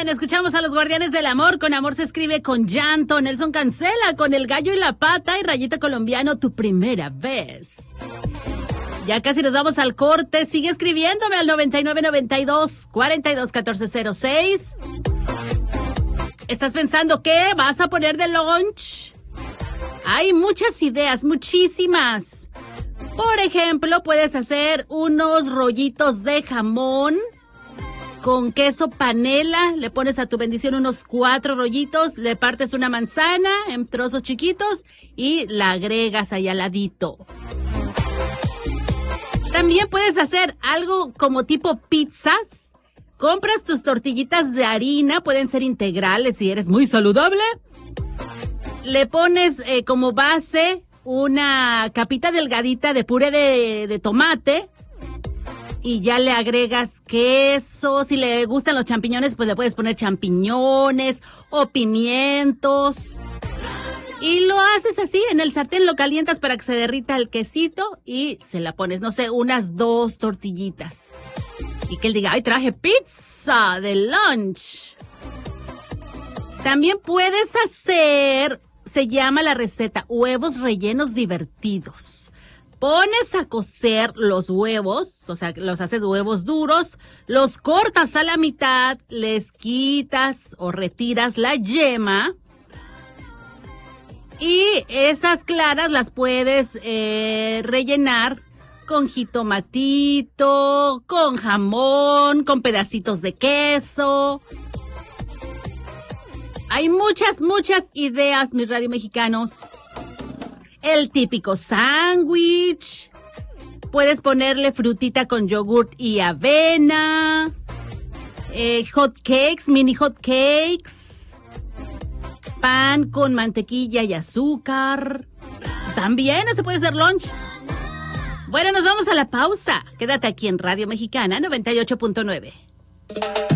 bien, escuchamos a los Guardianes del Amor. Con amor se escribe con llanto. Nelson Cancela con El Gallo y la Pata y Rayito Colombiano, Tu Primera Vez. Ya casi nos vamos al corte. Sigue escribiéndome al 9992-421406. ¿Estás pensando qué vas a poner de lunch? Hay muchas ideas, muchísimas. Por ejemplo, puedes hacer unos rollitos de jamón con queso panela. Le pones a tu bendición unos 4 rollitos, le partes una manzana en trozos chiquitos y la agregas ahí al ladito. También puedes hacer algo como tipo pizzas. Compras tus tortillitas de harina, pueden ser integrales si eres muy saludable. Le pones como base una capita delgadita de puré de tomate y ya le agregas queso. Si le gustan los champiñones, pues le puedes poner champiñones o pimientos. Y lo haces así, en el sartén lo calientas para que se derrita el quesito y se la pones, no sé, unas 2 tortillitas. Y que él diga, ay, traje pizza de lunch. También puedes hacer, se llama la receta, huevos rellenos divertidos. Pones a cocer los huevos, o sea, los haces huevos duros, los cortas a la mitad, les quitas o retiras la yema. Y esas claras las puedes rellenar con jitomatito, con jamón, con pedacitos de queso. Hay muchas ideas, mis radio mexicanos. El típico sándwich. Puedes ponerle frutita con yogurt y avena. Hot cakes, mini hot cakes. Pan con mantequilla y azúcar. También no se puede hacer lunch. Bueno, nos vamos a la pausa. Quédate aquí en Radio Mexicana 98.9.